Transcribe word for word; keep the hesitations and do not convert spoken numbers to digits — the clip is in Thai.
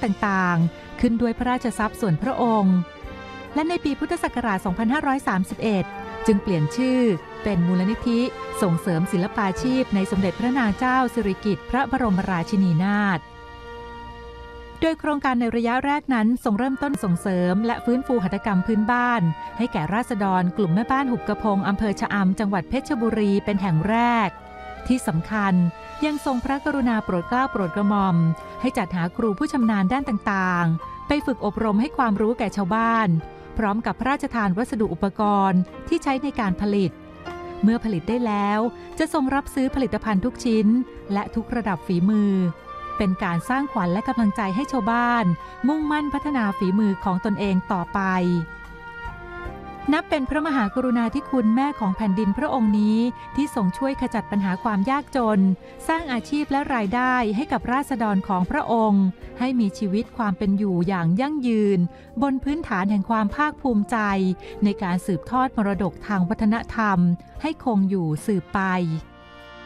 ต่างๆขึ้นด้วยพระราชทรัพย์ส่วนพระองค์และในปีพุทธศักราช สองพันห้าร้อยสามสิบเอ็ด จึงเปลี่ยนชื่อเป็นมูลนิธิส่งเสริมศิลปาชีพในสมเด็จพระนางเจ้าสิริกิติ์พระบรมราชินีนาถโดยโครงการในระยะแรกนั้นทรงเริ่มต้นส่งเสริมและฟื้นฟูหัตถกรรมพื้นบ้านให้แก่ราษฎรกลุ่มแม่บ้านหุบกระพงอำเภอชะอำจังหวัดเพชรบุรีเป็นแห่งแรกที่สำคัญยังทรงพระกรุณาโปรดเกล้าโปรดกระหม่อมให้จัดหาครูผู้ชำนาญด้านต่างๆไปฝึกอบรมให้ความรู้แก่ชาวบ้านพร้อมกับพระราชทานวัสดุอุปกรณ์ที่ใช้ในการผลิตเมื่อผลิตได้แล้วจะทรงรับซื้อผลิตภัณฑ์ทุกชิ้นและทุกระดับฝีมือเป็นการสร้างขวัญและกำลังใจให้ชาวบ้านมุ่งมั่นพัฒนาฝีมือของตนเองต่อไปนับเป็นพระมหากรุณาธิคุณแม่ของแผ่นดินพระองค์นี้ที่ทรงช่วยขจัดปัญหาความยากจนสร้างอาชีพและรายได้ให้กับราษฎรของพระองค์ให้มีชีวิตความเป็นอยู่อย่างยั่งยืนบนพื้นฐานแห่งความภาคภูมิใจในการสืบทอดมรดกทางวัฒนธรรมให้คงอยู่สืบไป